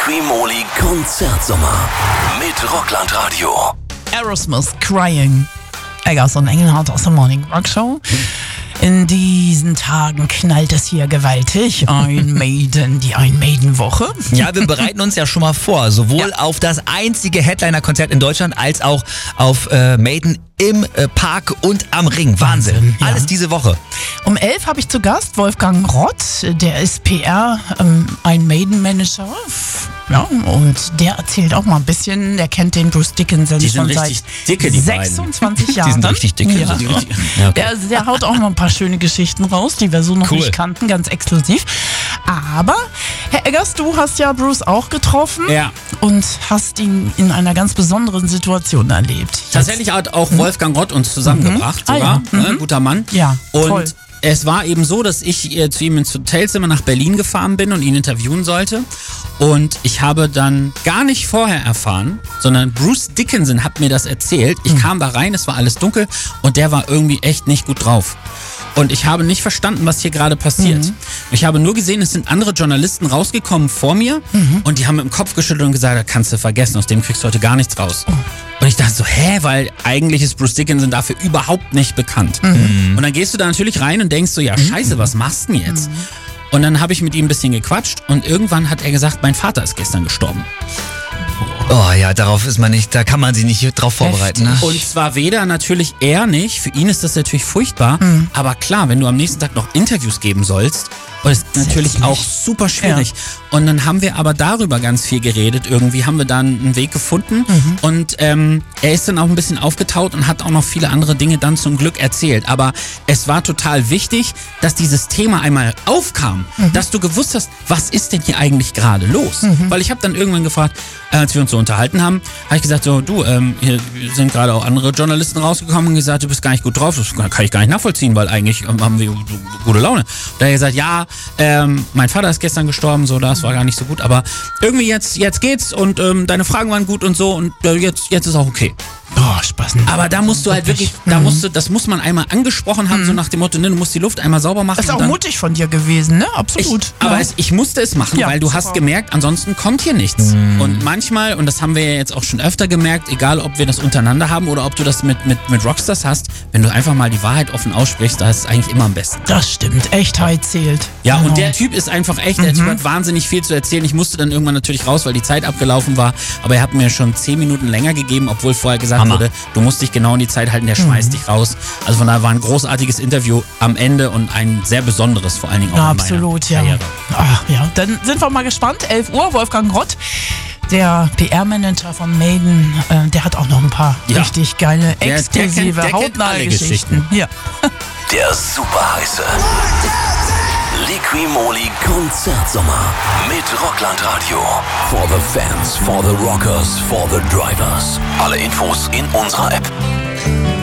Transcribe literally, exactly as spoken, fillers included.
Liqui-Moly Konzertsommer mit Rockland Radio. Aerosmith Crying. Eggers und Engelhardt aus der Morning Rock Show. In diesen Tagen knallt es hier gewaltig. Ein Maiden, die Ein Maiden-Woche. Ja, wir bereiten uns ja schon mal vor, sowohl ja. auf das einzige Headliner-Konzert in Deutschland als auch auf äh, Maiden im äh, Park und am Ring. Wahnsinn. Wahnsinn ja. Alles diese Woche. Um elf habe ich zu Gast Wolfgang Rott, der ist P R, ähm, ein Maiden-Manager. Ja, und der erzählt auch mal ein bisschen, der kennt den Bruce Dickinson die schon sind seit richtig dicke, die sechsundzwanzig Jahren. Die sind richtig dicke. Ja. Die richtig, ja, okay. der, der haut auch mal ein paar schöne Geschichten raus, die wir so noch cool. nicht kannten, ganz exklusiv. Aber, Herr Eggers, du hast ja Bruce auch getroffen ja. und hast ihn in einer ganz besonderen Situation erlebt. Tatsächlich hat auch Wolfgang Rott uns zusammengebracht, mhm. sogar, ah, ja. ne, mhm. guter Mann. Ja, und toll. Es war eben so, dass ich äh, zu ihm ins Hotelzimmer nach Berlin gefahren bin und ihn interviewen sollte. Und ich habe dann gar nicht vorher erfahren, sondern Bruce Dickinson hat mir das erzählt. Ich mhm. kam da rein, es war alles dunkel und der war irgendwie echt nicht gut drauf. Und ich habe nicht verstanden, was hier gerade passiert. Mhm. Ich habe nur gesehen, es sind andere Journalisten rausgekommen vor mir mhm. und die haben mit dem Kopf geschüttelt und gesagt, das kannst du vergessen, aus dem kriegst du heute gar nichts raus. Oh. Und ich dachte so, hä, weil eigentlich ist Bruce Dickinson dafür überhaupt nicht bekannt. Mhm. Und dann gehst du da natürlich rein und denkst so, ja scheiße, was machst du denn jetzt? Mhm. Und dann habe ich mit ihm ein bisschen gequatscht und irgendwann hat er gesagt, mein Vater ist gestern gestorben. Oh ja, darauf ist man nicht, da kann man sich nicht drauf vorbereiten. Ne? Und zwar weder natürlich er nicht, für ihn ist das natürlich furchtbar, mhm. aber klar, wenn du am nächsten Tag noch Interviews geben sollst, ist natürlich auch super schwierig. Ja. Und dann haben wir aber darüber ganz viel geredet. Irgendwie haben wir dann einen Weg gefunden mhm. und ähm, er ist dann auch ein bisschen aufgetaut und hat auch noch viele andere Dinge dann zum Glück erzählt. Aber es war total wichtig, dass dieses Thema einmal aufkam, mhm. dass du gewusst hast, was ist denn hier eigentlich gerade los? Mhm. Weil ich habe dann irgendwann gefragt, als wir uns so unterhalten haben, habe ich gesagt, so du, ähm, hier sind gerade auch andere Journalisten rausgekommen und gesagt, du bist gar nicht gut drauf. Das kann ich gar nicht nachvollziehen, weil eigentlich haben wir gute Laune. Da hat er gesagt, ja, ähm, mein Vater ist gestern gestorben, so, das war gar nicht so gut, aber irgendwie jetzt, jetzt geht's und ähm, deine Fragen waren gut und so und äh, jetzt, jetzt ist auch okay. Oh, Spaß. Aber da musst du halt wirklich, da musst du, das muss man einmal angesprochen haben, mhm. so nach dem Motto, ne, du musst die Luft einmal sauber machen. Das ist auch mutig von dir gewesen, ne? Absolut. Ich, aber ja. es, ich musste es machen, ja, weil du super. hast gemerkt, ansonsten kommt hier nichts. Mhm. Und manchmal, und das haben wir ja jetzt auch schon öfter gemerkt, egal ob wir das untereinander haben oder ob du das mit, mit, mit Rockstars hast, wenn du einfach mal die Wahrheit offen aussprichst, da ist es eigentlich immer am besten. Das stimmt, Echtheit zählt. Ja, genau. Und der Typ ist einfach echt, der mhm. Typ hat wahnsinnig viel zu erzählen. Ich musste dann irgendwann natürlich raus, weil die Zeit abgelaufen war, aber er hat mir schon zehn Minuten länger gegeben, obwohl vorher gesagt Hammer. wurde, du musst dich genau in die Zeit halten, der schmeißt mhm. dich raus. Also von daher war ein großartiges Interview am Ende und ein sehr besonderes, vor allen Dingen auch ja, in absolut, meiner ja. Karriere. Ach, ja. Dann sind wir mal gespannt. elf Uhr, Wolfgang Rott, der P R-Manager von Maiden, äh, der hat auch noch ein paar ja. richtig geile, exklusive, hautnahe Geschichten. Ja. Der super heiße Liqui-Moly Konzertsommer mit Rockland Radio. For the fans, for the rockers, for the drivers. Alle Infos in unserer App.